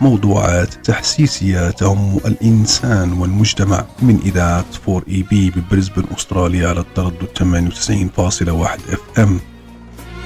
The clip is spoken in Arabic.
موضوعات تحسيسية تهم الإنسان والمجتمع من إذاعة 4EB ببريسبن أستراليا على التردد 98.1 FM.